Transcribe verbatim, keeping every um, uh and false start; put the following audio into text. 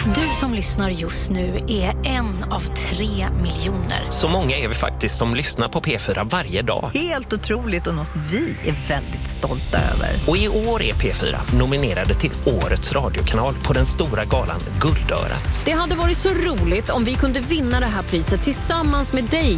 Du som lyssnar just nu är en av tre miljoner. Så många är vi faktiskt som lyssnar på P fyra varje dag. Helt otroligt och något vi är väldigt stolta över. Och i år är P fyra nominerade till Årets radiokanal på den stora galan Guldörat. Det hade varit så roligt om vi kunde vinna det här priset tillsammans med dig,